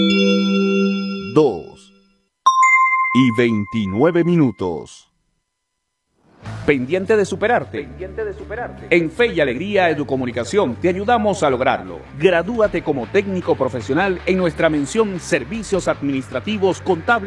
2:29. ¿Pendiente de superarte? En Fe y Alegría Educomunicación te ayudamos a lograrlo. Gradúate como técnico profesional en nuestra mención Servicios Administrativos Contables.